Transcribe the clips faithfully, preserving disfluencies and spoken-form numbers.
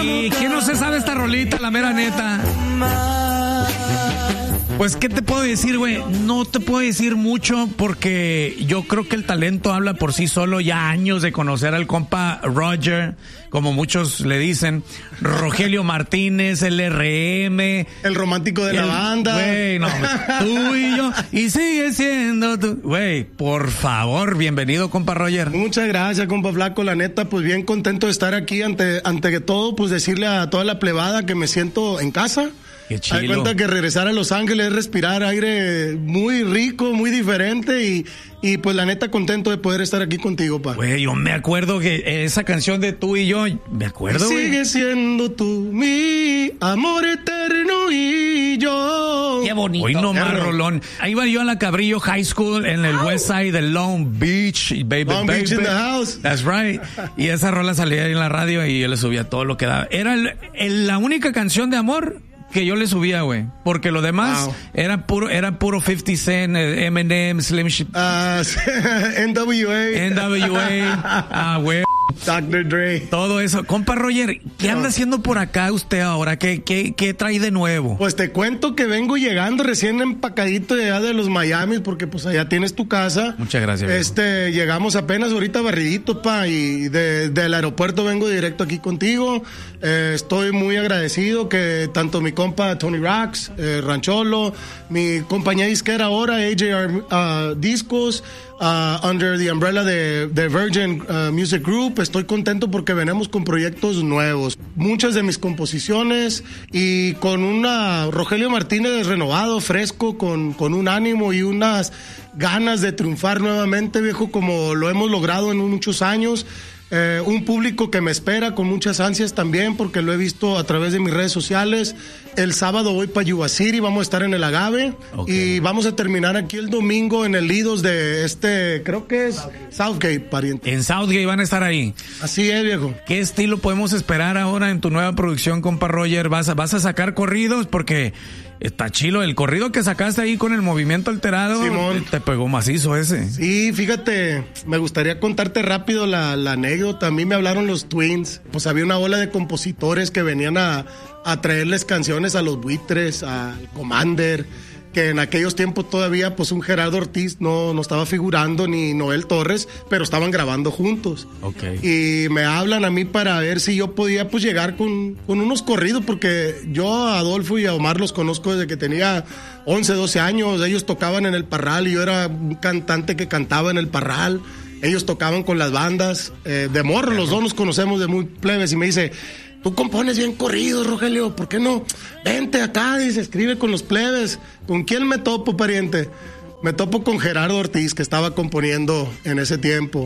¿Y quién no se sabe esta rolita, la mera neta? Pues, ¿qué te puedo decir, güey? No te puedo decir mucho porque yo creo que el talento habla por sí solo. Ya años de conocer al compa Roger, como muchos le dicen, Rogelio Martínez, el R M. El romántico de el, la banda. Güey, no, tú y yo, y sigue siendo tú. Güey, por favor, bienvenido, compa Roger. Muchas gracias, compa Flaco. La neta, pues bien contento de estar aquí. Ante, ante todo, pues decirle a toda la plebada que me siento en casa. Qué chilo. Me cuenta que regresar a Los Ángeles es respirar aire muy rico, muy diferente y, y pues la neta contento de poder estar aquí contigo, pa. Güey, yo me acuerdo que esa canción de Tú y Yo, me acuerdo, güey. Sigue siendo tú mi amor eterno y yo. Qué bonito. Hoy no más rolón. Ahí iba yo a la Cabrillo High School en el oh. West Side de Long Beach, baby, Long baby. Beach in the house. That's right. Y esa rola salía ahí en la radio y yo le subía todo lo que daba. Era el, el, la única canción de amor que yo le subía, güey, porque lo demás wow. era puro era puro fifty Cent, Eminem, Slim Shady, uh, N W A, N W A, ah, güey, doctor Dre, todo eso. Compa Roger, ¿qué anda haciendo por acá usted ahora? ¿Qué, qué, qué trae de nuevo? Pues te cuento que vengo llegando recién empacadito de allá de los Miami, porque pues allá tienes tu casa. Muchas gracias. Este, viejo. Llegamos apenas ahorita barridito, pa, y de, del aeropuerto vengo directo aquí contigo. Eh, estoy muy agradecido que tanto mi compa Tony Rocks, eh, Rancholo, mi compañía disquera ahora, A J R uh, Discos, uh, under the umbrella de, de Virgin uh, Music Group, estoy contento porque venimos con proyectos nuevos. Muchas de mis composiciones y con una Rogelio Martínez renovado, fresco, con, con un ánimo y unas ganas de triunfar nuevamente, viejo, como lo hemos logrado en muchos años. Eh, un público que me espera con muchas ansias también, porque lo he visto a través de mis redes sociales. El sábado voy para Yuba City, vamos a estar en el Agave, okay. Y vamos a terminar aquí el domingo en el Lidos de este, creo que es Southgate, pariente. En Southgate van a estar ahí. Así es, viejo. ¿Qué estilo podemos esperar ahora en tu nueva producción, compa Roger? ¿Vas a, vas a sacar corridos? Porque está chilo, el corrido que sacaste ahí con el movimiento alterado, Simón, te pegó macizo ese. Sí, fíjate, me gustaría contarte rápido la, la anécdota. A mí me hablaron los Twins, pues había una ola de compositores que venían a, a traerles canciones a los Buitres, al Commander, que en aquellos tiempos todavía pues un Gerardo Ortiz no, no estaba figurando, ni Noel Torres, pero estaban grabando juntos. Okay. Y me hablan a mí para ver si yo podía pues llegar con, con unos corridos, porque yo a Adolfo y a Omar los conozco desde que tenía once, doce años. Ellos tocaban en el Parral y yo era un cantante que cantaba en el Parral. Ellos tocaban con las bandas, eh, de morro, los dos nos conocemos de muy plebes, y me dice: tú compones bien corridos, Rogelio, ¿por qué no? Vente acá, dice, escribe con los plebes. ¿Con quién me topo, pariente? Me topo con Gerardo Ortiz, que estaba componiendo en ese tiempo.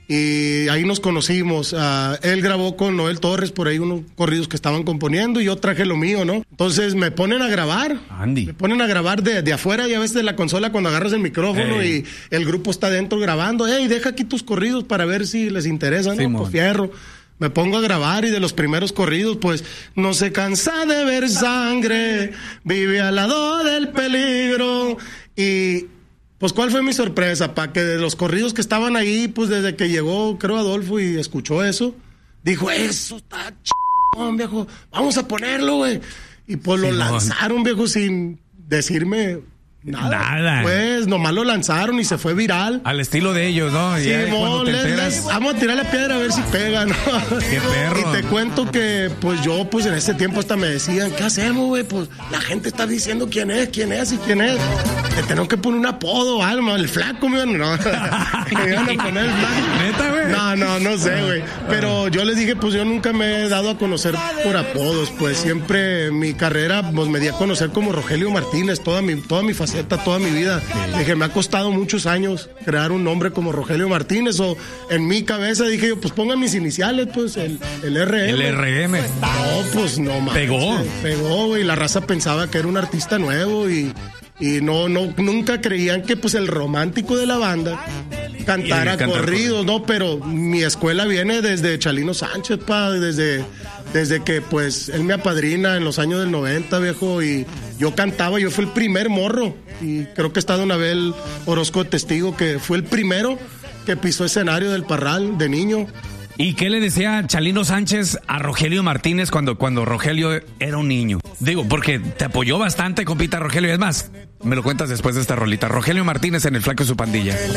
Y ahí nos conocimos. Uh, él grabó con Noel Torres por ahí unos corridos que estaban componiendo y yo traje lo mío, ¿no? Entonces me ponen a grabar. Andy. Me ponen a grabar de, de afuera, ya ves, de la consola cuando agarras el micrófono. Hey. Y el grupo está dentro grabando. Ey, deja aquí tus corridos para ver si les interesa, ¿no? Sí, pues fierro. Me pongo a grabar y de los primeros corridos, pues, no se cansa de ver sangre, vive al lado del peligro. Y pues, ¿cuál fue mi sorpresa, pa? Que de los corridos que estaban ahí, pues, desde que llegó, creo, Adolfo y escuchó eso, dijo: eso está chingón, viejo, vamos a ponerlo, güey. Y pues sí, lo lanzaron, no. viejo, sin decirme nada. Nada. Pues nomás lo lanzaron y se fue viral. Al estilo de ellos, ¿no? Sí, mo, les, les, vamos a tirar la piedra a ver si pega, ¿no? Qué perro. Y te cuento que, pues yo, pues en ese tiempo hasta me decían: ¿qué hacemos, güey? Pues la gente está diciendo quién es, quién es y quién es. Le tenemos que poner un apodo, alma, el flaco, me iban, no. Me iban a poner el flaco. ¿Neta, güey? No, no, no sé, güey. Pero yo les dije, pues yo nunca me he dado a conocer por apodos, pues siempre mi carrera, pues me di a conocer como Rogelio Martínez, toda mi, toda mi faceta, toda mi vida. Sí. Dije, me ha costado muchos años crear un nombre como Rogelio Martínez, o en mi cabeza dije yo, pues pongan mis iniciales, pues el, el R M. El R M. No, pues no más. Pegó. Pegó, güey. La raza pensaba que era un artista nuevo y, y no, no, nunca creían que pues el romántico de la banda cantara corridos, ¿no? Pero mi escuela viene desde Chalino Sánchez, pa, desde, desde que pues él me apadrina en los años del noventa, viejo, y yo cantaba, yo fui el primer morro, y creo que está Don Abel Orozco de testigo, que fue el primero que pisó escenario del Parral de niño. ¿Y qué le decía Chalino Sánchez a Rogelio Martínez cuando, cuando Rogelio era un niño? Digo, porque te apoyó bastante, compita Rogelio. Es más, me lo cuentas después de esta rolita. Rogelio Martínez en El Flaco y su Pandilla.